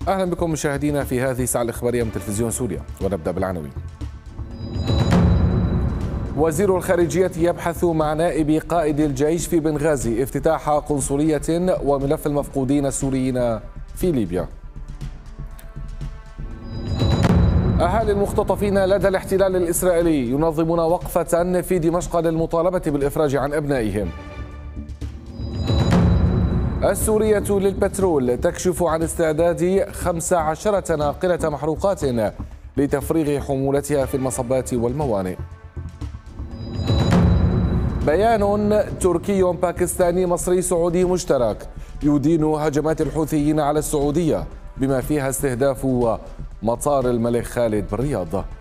أهلا بكم مشاهدينا في هذه الساعة الإخبارية من تلفزيون سوريا، ونبدأ بالعناوين. وزير الخارجية يبحث مع نائب قائد الجيش في بنغازي افتتاح قنصلية وملف المفقودين السوريين في ليبيا. أهالي المختطفين لدى الاحتلال الإسرائيلي ينظمون وقفة في دمشق للمطالبة بالإفراج عن أبنائهم. السورية للبترول تكشف عن استعداد 15 ناقلة محروقات لتفريغ حمولتها في المصبات والموانئ. بيان تركي باكستاني مصري سعودي مشترك يدين هجمات الحوثيين على السعودية بما فيها استهداف مطار الملك خالد بالرياض.